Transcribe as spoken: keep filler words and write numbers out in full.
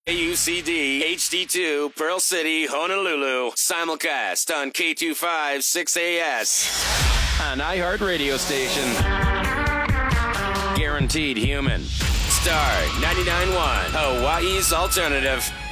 A U C D H D two, Pearl City, Honolulu. Simulcast on K two five six A S. An iHeart radio station. Guaranteed human. Star ninety-nine point one, Hawaii's alternative.